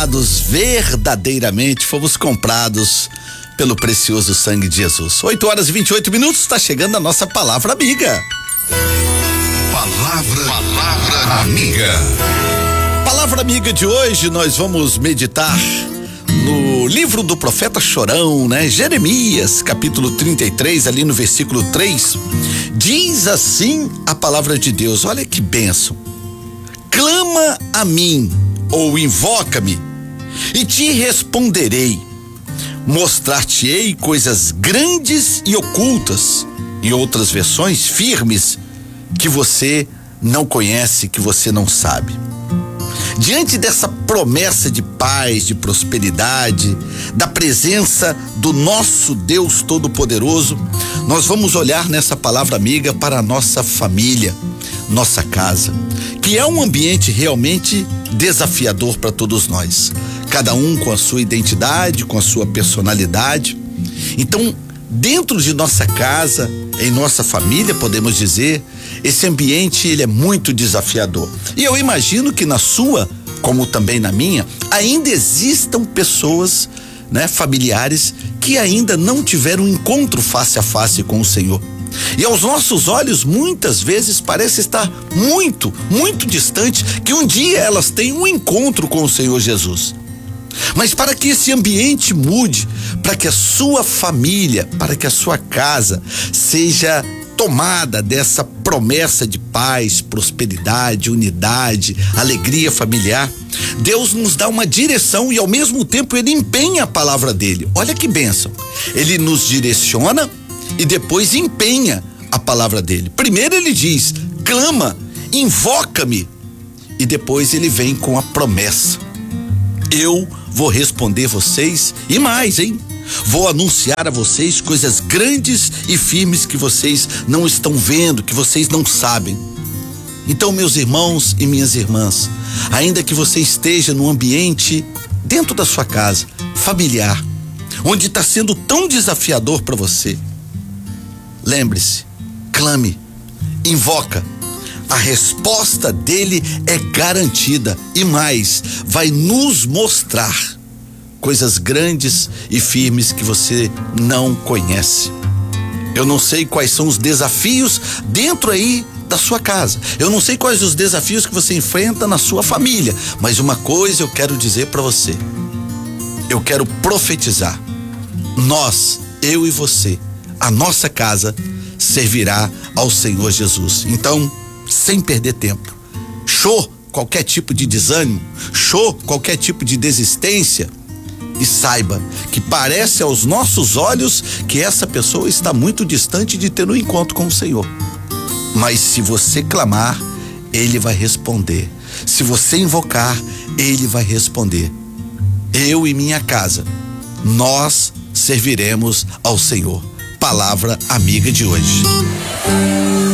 amados, verdadeiramente fomos comprados pelo precioso sangue de Jesus. 8h28, está chegando a nossa palavra amiga. Palavra amiga. Palavra amiga de hoje, nós vamos meditar no livro do profeta Chorão, né? Jeremias, capítulo 33, ali no versículo 3, diz assim a palavra de Deus, olha que bênção: clama a mim, ou invoca-me, e te responderei, mostrar-te-ei coisas grandes e ocultas, em outras versões, firmes, que você não conhece, que você não sabe. Diante dessa promessa de paz, de prosperidade, da presença do nosso Deus Todo-Poderoso, nós vamos olhar nessa palavra amiga para a nossa família, nossa casa, que é um ambiente realmente desafiador para todos nós, cada um com a sua identidade, com a sua personalidade. Então, dentro de nossa casa, em nossa família, podemos dizer, esse ambiente ele é muito desafiador. E eu imagino que na sua, como também na minha, ainda existam pessoas, né, familiares, que ainda não tiveram um encontro face a face com o Senhor. E aos nossos olhos, muitas vezes, parece estar muito, muito distante que um dia elas tenham um encontro com o Senhor Jesus. Mas para que esse ambiente mude, para que a sua família, para que a sua casa seja tomada dessa promessa de paz, prosperidade, unidade, alegria familiar, Deus nos dá uma direção e ao mesmo tempo ele empenha a palavra dele. Olha que bênção. Ele nos direciona e depois empenha a palavra dele. Primeiro ele diz: clama, invoca-me, e depois ele vem com a promessa: eu vou responder vocês e mais, hein? Vou anunciar a vocês coisas grandes e firmes que vocês não estão vendo, que vocês não sabem. Então, meus irmãos e minhas irmãs, ainda que você esteja num ambiente dentro da sua casa, familiar, onde está sendo tão desafiador para você, lembre-se, clame, invoca. A resposta dele é garantida e mais, vai nos mostrar coisas grandes e firmes que você não conhece. Eu não sei quais são os desafios dentro aí da sua casa. Eu não sei quais os desafios que você enfrenta na sua família, mas uma coisa eu quero dizer para você. Eu quero profetizar. Nós, eu e você, a nossa casa servirá ao Senhor Jesus. Então, sem perder tempo, show qualquer tipo de desânimo, show qualquer tipo de desistência, e saiba que parece aos nossos olhos que essa pessoa está muito distante de ter um encontro com o Senhor. Mas se você clamar, ele vai responder. Se você invocar, ele vai responder. Eu e minha casa, nós serviremos ao Senhor. Palavra amiga de hoje.